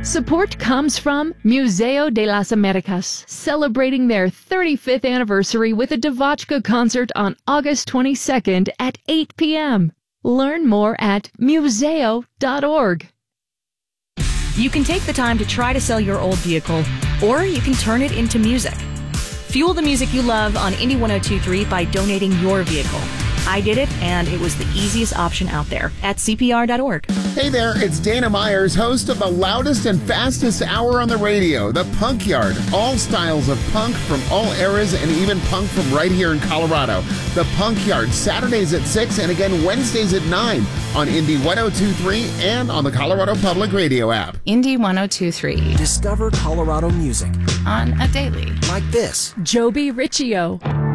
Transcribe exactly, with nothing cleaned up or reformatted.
Support comes from Museo de las Americas, celebrating their thirty-fifth anniversary with a Devotchka concert on August twenty-second at eight p.m. Learn more at museo dot org. You can take the time to try to sell your old vehicle, or you can turn it into music. Fuel the music you love on Indie one oh two point three by donating your vehicle. I did it, and it was the easiest option out there at C P R dot org. Hey there, it's Dana Myers, host of the loudest and fastest hour on the radio, The Punk Yard. All styles of punk from all eras and even punk from right here in Colorado. The Punk Yard, Saturdays at six and again Wednesdays at nine on Indie one oh two point three and on the Colorado Public Radio app. Indie one oh two point three. Discover Colorado music on a daily. like this. Joby Riccio.